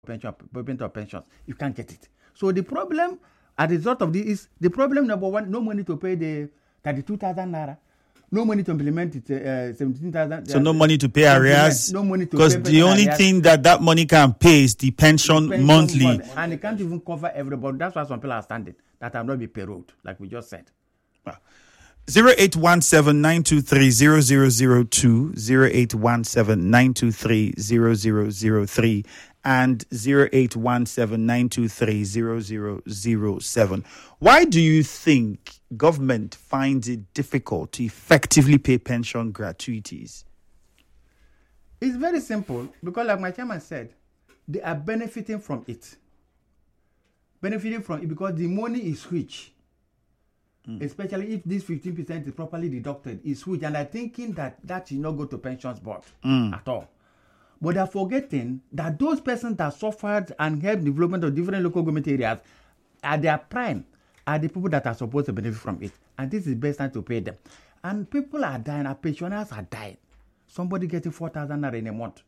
pension, payment of pensions. You can't get it. So the problem, as a result of this, is the problem number one: no money to pay the 32,000 naira. No money to implement it, 17,000. So no money to pay arrears. No money to pay. Because the only thing that money can pay is the pension monthly. And it can't even cover everybody. That's why some people are standing that have not been payrolled, like we just said. 0817-923-0002, 0817-923-0003, and 0817-923-0007. Why do you think government finds it difficult to effectively pay pension gratuities? It's very simple, because like my chairman said, they are benefiting from it. Benefiting from it because the money is huge. Especially if this 15% is properly deducted, is huge. And I'm thinking that should not go to pensions board at all. But they're forgetting that those persons that suffered and helped development of different local government areas at their prime are the people that are supposed to benefit from it. And this is the best time to pay them. And people are dying, our pensioners are dying. Somebody getting 4,000 naira in a month.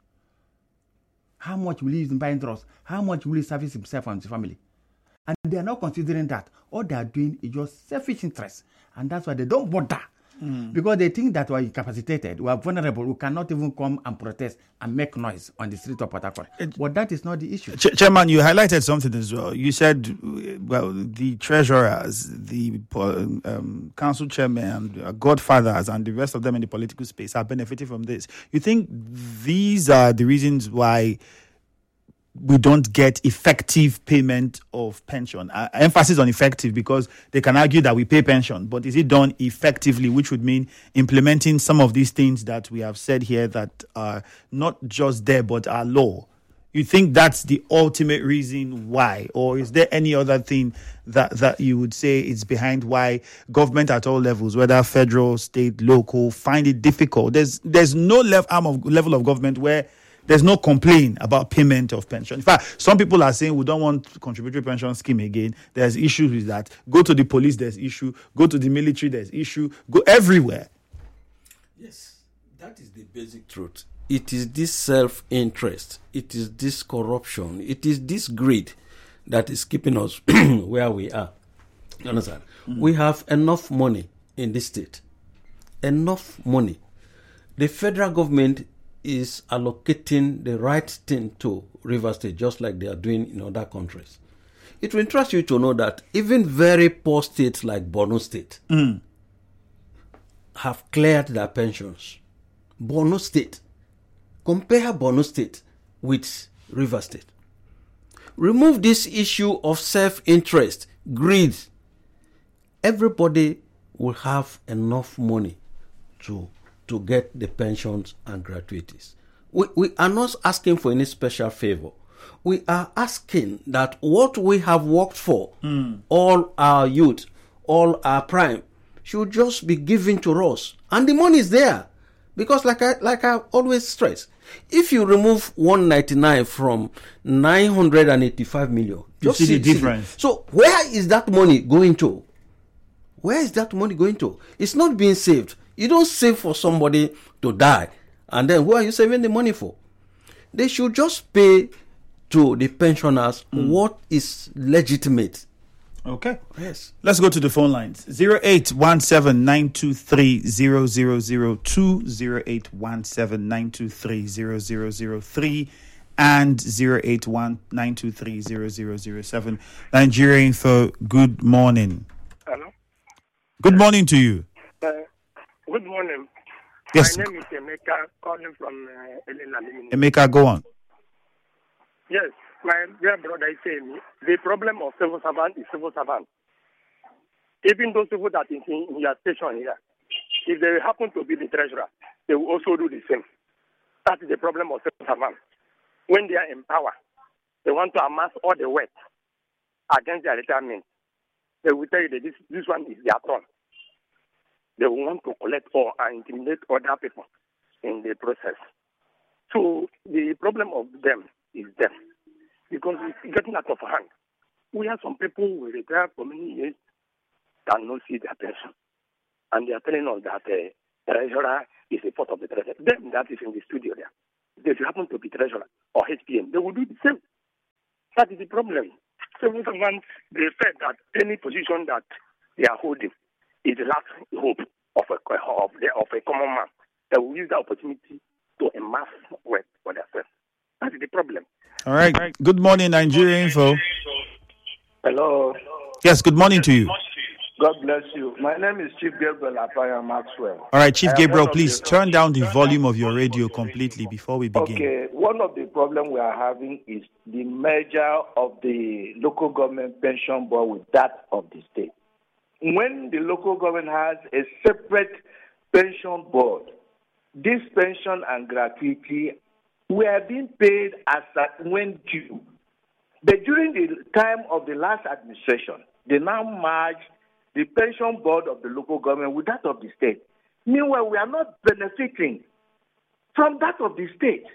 How much will he use in buying drugs? How much will he service himself and his family? And they are not considering that. All they are doing is just selfish interest. And that's why they don't bother. Because they think that we are incapacitated, we are vulnerable, we cannot even come and protest and make noise on the street of Port Harcourt. But that is not the issue. Chairman, you highlighted something as well. You said, well, the treasurers, the council chairman, godfathers, and the rest of them in the political space are benefiting from this. You think these are the reasons why we don't get effective payment of pension? Emphasis on effective, because they can argue that we pay pension, but is it done effectively, which would mean implementing some of these things that we have said here that are not just there but are law? You think that's the ultimate reason why? Or is there any other thing that you would say is behind why government at all levels, whether federal, state, local, find it difficult? There's no level of government where there's no complaint about payment of pension. In fact, some people are saying we don't want contributory pension scheme again. There's issues with that. Go to the police, there's issue. Go to the military, there's issue. Go everywhere. Yes, that is the basic truth. It is this self-interest. It is this corruption. It is this greed that is keeping us where we are. You understand? We have enough money in this state. Enough money. The federal government is allocating the right thing to Rivers State, just like they are doing in other countries. It will interest you to know that even very poor states like Borno State have cleared their pensions. Borno State. Compare Borno State with Rivers State. Remove this issue of self-interest, greed. Everybody will have enough money to get the pensions and gratuities. We are not asking for any special favor. We are asking that what we have worked for, all our youth, all our prime, should just be given to us. And the money is there. Because like I always stress, if you remove 199 from 985 million, you see the difference. So where is that money going to? Where is that money going to? It's not being saved. You don't save for somebody to die. And then who are you saving the money for? They should just pay to the pensioners what is legitimate. Okay. Yes. Let's go to the phone lines. 0817-923-0002, 0817-923-0003, and 081-923-0007. Nigeria Info, good morning. Hello. Good morning to you. Good morning. Yes. My name is Emeka, calling from Elena. Emeka, go on. Yes, my dear brother is saying the problem of civil servant is civil servant. Even those people that is in your station here, if they happen to be the treasurer, they will also do the same. That is the problem of civil servant. When they are in power, they want to amass all the wealth against their retirement. They will tell you that this one is their turn. They want to collect or intimidate other people in the process. So the problem of them is them, because it's getting out of hand. We have some people who retire for many years cannot see their pension, and they are telling us that treasurer is a part of the treasurer. Them that is in the studio there, if you happen to be treasurer or HPM, they will do the same. That is the problem. Civil servants, they said that any position that they are holding is the last hope of a common man. They will use the opportunity to amass wealth for themselves. That is the problem. All right. Good morning, Nigeria Info. Hello. Yes, good morning to you. God bless you. My name is Chief Gabriel Apaya Maxwell. All right, Chief Gabriel, please turn down the volume of your radio completely before we begin. Okay, one of the problems we are having is the merger of the local government pension board with that of the state. When the local government has a separate pension board, this pension and gratuity were being paid as at when due. But during the time of the last administration, they now merged the pension board of the local government with that of the state. Meanwhile, we are not benefiting from that of the state.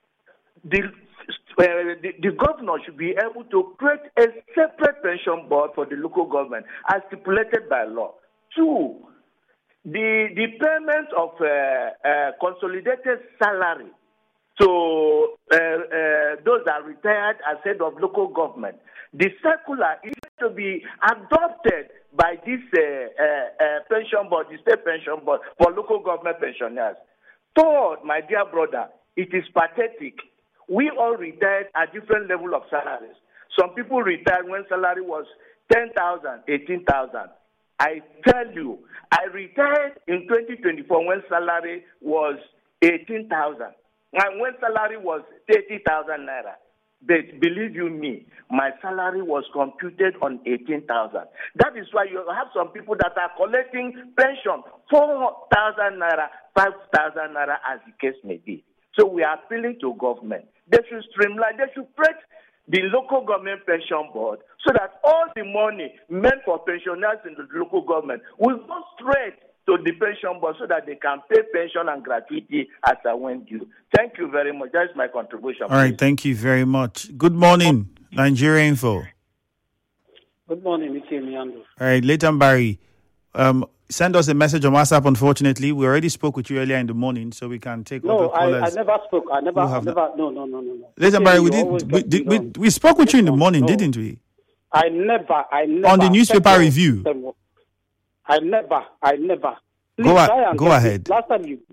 The governor should be able to create a separate pension board for the local government as stipulated by law. Two, the payment of consolidated salary to those that are retired as head of local government. The circular is to be adopted by this pension board, the state pension board for local government pensioners. Third, my dear brother, it is pathetic. We all retired at different level of salaries. Some people retired when salary was 10,000, 18,000. I tell you, I retired in 2024 when salary was 18,000. And when salary was 30,000 naira. But believe you me, my salary was computed on 18,000. That is why you have some people that are collecting pension, 4,000 naira, 5,000 naira, as the case may be. So we are appealing to government. They should streamline, they should create the local government pension board so that all the money meant for pensioners in the local government will go straight to the pension board so that they can pay pension and gratuity as I went due. Thank you very much. That's my contribution. All right, thank you very much. Good morning, Nigeria Info. Good morning, Mr. Miando. All right, Leighton Barry, send us a message on WhatsApp. Unfortunately, we already spoke with you earlier in the morning, so we can take other callers. I never spoke. No. Leighton Barry, we spoke with you in the morning, didn't we? I never. On the newspaper review. I never. Please, go ahead. Last time you...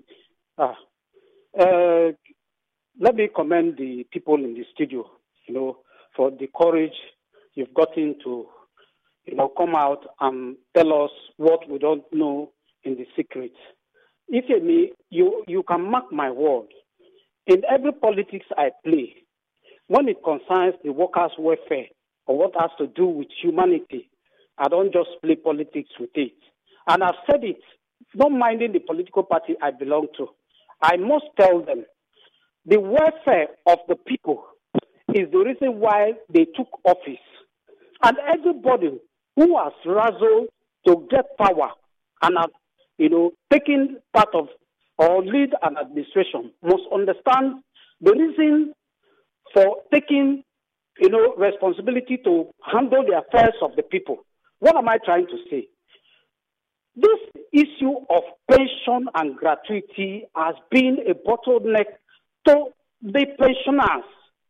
let me commend the people in the studio, for the courage you've gotten to, come out and tell us what we don't know in the secret. If you can mark my word, in every politics I play, when it concerns the workers' welfare or what has to do with humanity, I don't just play politics with it. And I've said it, not minding the political party I belong to. I must tell them, the welfare of the people is the reason why they took office. And everybody who has wrestled to get power and have, taken part of or lead an administration must understand the reason for taking, responsibility to handle the affairs of the people. What am I trying to say? This issue of pension and gratuity has been a bottleneck to the pensioners.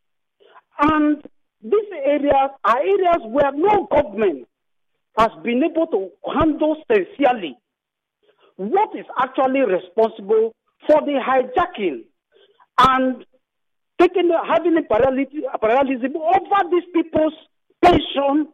And these areas are areas where no government has been able to handle sincerely what is actually responsible for the hijacking and having a parallelism over these people's pension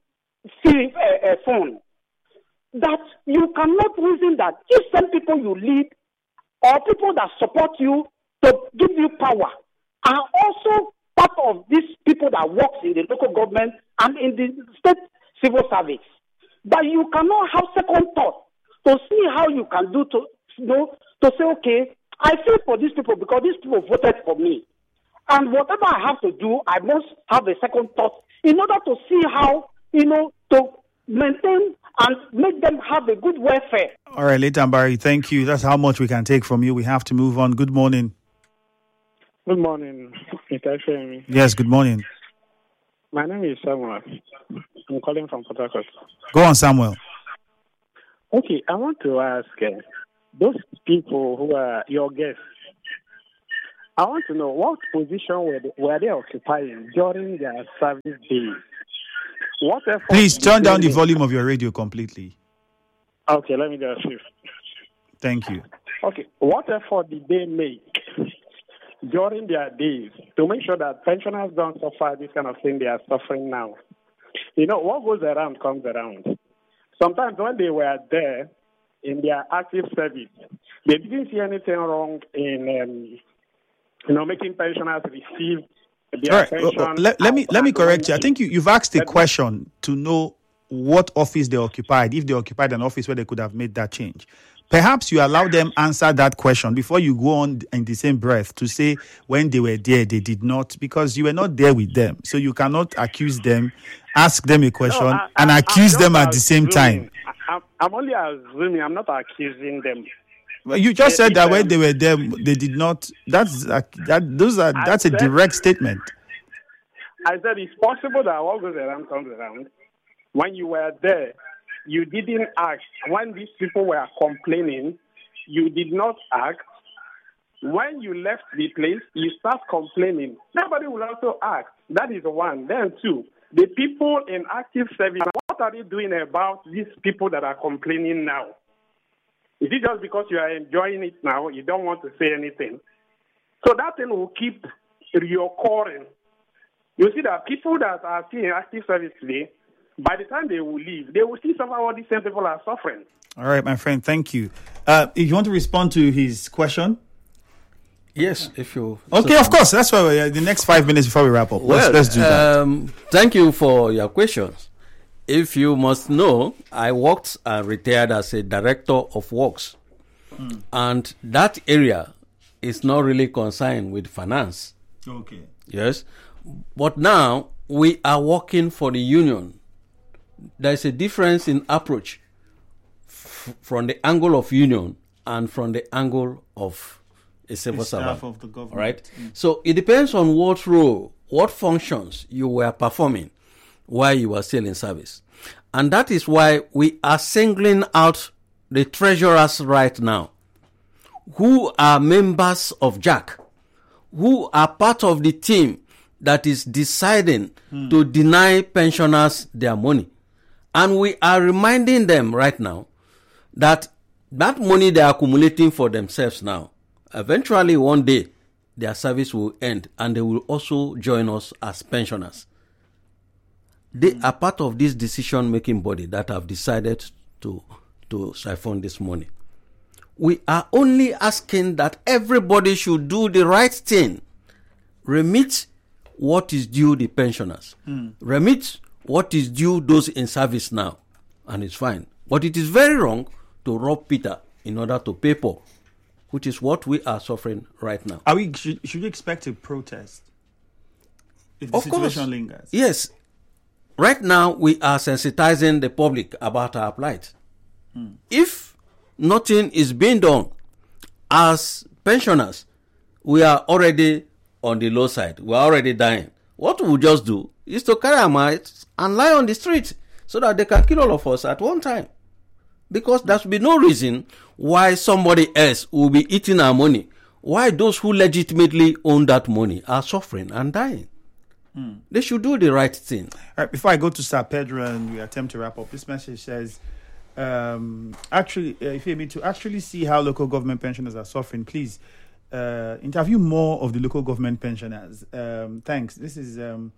fund. That you cannot reason that if some people you lead or people that support you to give you power are also part of these people that work in the local government and in the state civil service. But you cannot have second thought to see how you can do to say, okay, I feel for these people because these people voted for me. And whatever I have to do, I must have a second thought in order to see how, to maintain and make them have a good welfare. All right, Leighton Barry, thank you. That's how much we can take from you. We have to move on. Good morning. Good morning, Mr. Femi. Yes, good morning. My name is Samuel. I'm calling from Port Harcourt. Go on, Samuel. Okay, I want to ask those people who are your guests, I want to know what position were they occupying during their service days? What effort Please did turn they down the make? volume of your radio completely. Okay, let me just shift. Thank you. Okay, what effort did they make during their days to make sure that pensioners don't suffer this kind of thing they are suffering now? You know, what goes around comes around. Sometimes when they were there in their active service, they didn't see anything wrong in, making pensioners receive their All right. pension. Let me correct you. I think you've asked a question to know what office they occupied, if they occupied an office where they could have made that change. Perhaps you allow them answer that question before you go on in the same breath to say when they were there, they did not, because you were not there with them. So you cannot accuse them, ask them a question, and accuse them at the same time. I'm only assuming, I'm not accusing them. Well, you just said that when they were there, they did not. That's a direct statement. I said it's possible that what goes around comes around. When you were there, you didn't act. When these people were complaining, you did not act. When you left the place, you start complaining. Nobody will also act. That is one. Then two, the people in active service, what are they doing about these people that are complaining now? Is it just because you are enjoying it now, you don't want to say anything? So that thing will keep reoccurring. You see that people that are still in active service today, by the time they will leave, they will see some of what these same people are suffering. All right, my friend, thank you. If you want to respond to his question? Yes, if you... Okay, of course. That's why we're the next 5 minutes before we wrap up. Let's do that. Thank you for your questions. If you must know, I worked and retired as a director of works. And that area is not really concerned with finance. Okay. Yes. But now we are working for the union. There's a difference in approach from the angle of union and from the angle of a civil servant. Staff of the government. Right? So it depends on what role, what functions you were performing while you were still in service. And that is why we are singling out the treasurers right now, who are members of JAC, who are part of the team that is deciding to deny pensioners their money. And we are reminding them right now that that money they are accumulating for themselves now, eventually one day their service will end and they will also join us as pensioners. They are part of this decision-making body that have decided to siphon this money. We are only asking that everybody should do the right thing. Remit what is due the pensioners. Remit what is due those in service now. And it's fine. But it is very wrong to rob Peter in order to pay Paul, which is what we are suffering right now. Should we expect a protest if the situation lingers? Yes. Right now, we are sensitizing the public about our plight. If nothing is being done, as pensioners, we are already on the low side. We are already dying. What we'll just do is to carry our mites and lie on the street so that they can kill all of us at one time. Because there should be no reason why somebody else will be eating our money, why those who legitimately own that money are suffering and dying. They should do the right thing. All right, before I go to Sir Pedro and we attempt to wrap up, this message says, if you need to actually see how local government pensioners are suffering, please interview more of the local government pensioners. Thanks. This is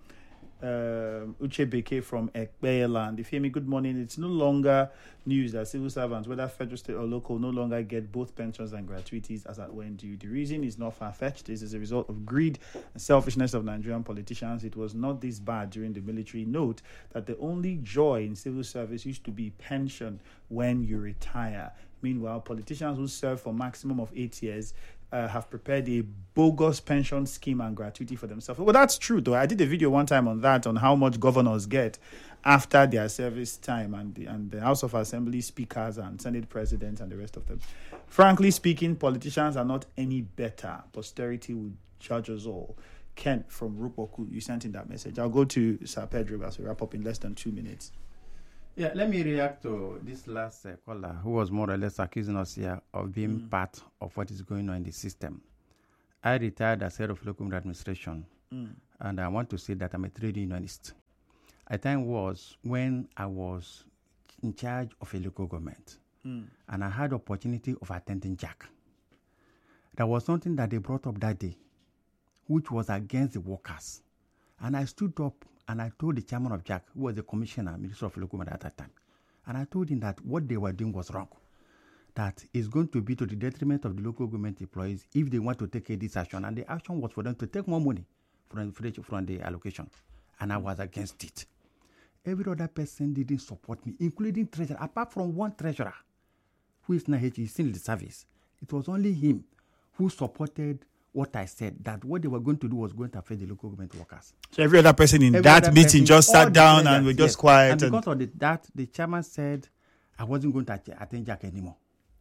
Uche Beke from Ekpeyeland. If you hear me, good morning. It's no longer news that civil servants, whether federal, state, or local, no longer get both pensions and gratuities as at when due. The reason is not far-fetched. This is a result of greed and selfishness of Nigerian politicians. It was not this bad during the military. Note that the only joy in civil service used to be pension when you retire. Meanwhile, politicians who serve for maximum of 8 years have prepared a bogus pension scheme and gratuity for themselves. Well, that's true, though. I did a video one time on that, on how much governors get after their service time, and the House of Assembly speakers and Senate presidents and the rest of them. Frankly speaking, politicians are not any better. Posterity will judge us all. Ken from Rupoku, you sent in that message. I'll go to Sir Pedro as we wrap up in less than 2 minutes. Yeah, let me react to this last caller who was more or less accusing us here of being part of what is going on in the system. I retired as head of local government administration, and I want to say that I'm a trade unionist. A time was when I was in charge of a local government, and I had the opportunity of attending JAC. There was something that they brought up that day, which was against the workers. And I stood up and I told the chairman of JAC, who was the commissioner, Minister of Local Government at that time, and I told him that what they were doing was wrong. That is going to be to the detriment of the local government employees if they want to take this action. And the action was for them to take more money from the allocation. And I was against it. Every other person didn't support me, including treasurer. Apart from one treasurer, who is now still in the service, it was only him who supported what I said, that what they were going to do was going to affect the local government workers. So every other person in that meeting just sat down and were just quiet. And because of that, the chairman said I wasn't going to attend JAC anymore.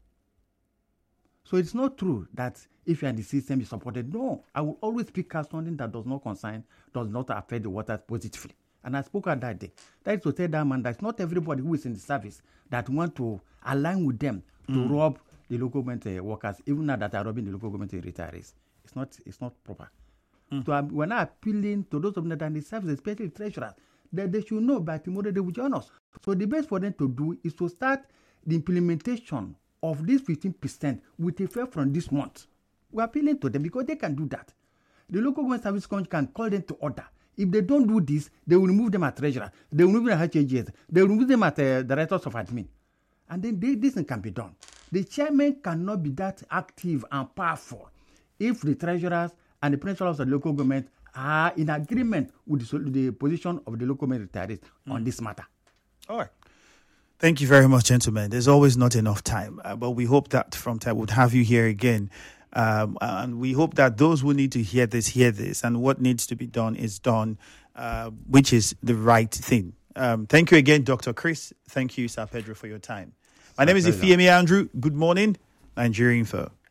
So it's not true that if you're in the system, you supported. No, I will always pick out something that does not concern, does not affect the waters positively. And I spoke at that day. That is to tell that man that it's not everybody who is in the service that want to align with them to rob the local government workers, even now that are robbing the local government retirees. It's not proper. So we're not appealing to those of them that are in the service, especially treasurers, that they should know by tomorrow they will join us. So the best for them to do is to start the implementation of this 15% with effect from this month. We're appealing to them because they can do that. The local government service commission can call them to order. If they don't do this, they will remove them as treasurer. They will remove them as HAGs. They will remove them as directors of admin. And then this can be done. The chairman cannot be that active and powerful if the treasurers and the principals of the local government are in agreement with the position of the local government retirees on this matter. All right. Thank you very much, gentlemen. There's always not enough time, but we hope that from time we'll have you here again. And we hope that those who need to hear this, and what needs to be done is done, which is the right thing. Thank you again, Dr. Chris. Thank you, Sir Pedro, for your time. My name is Ifeami Andrew. Good morning, Nigeria Info.